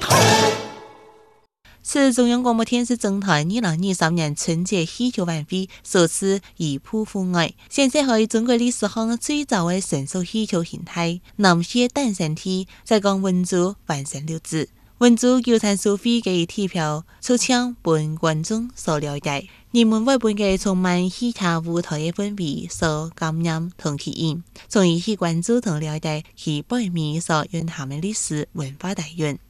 是中央广播电视总台2023年春节喜剧晚会首次移步户外。现在係中國歷史上最早嘅成熟喜劇形態。南謝誕生地在講文組完成錄製，文組叫陳淑菲嘅貼票出場本觀眾所了解。人們為本嘅充滿喜劇舞台嘅氛圍所感染同吸引，從而去關注同了解其背面所蘊含嘅歷史文化底蘊。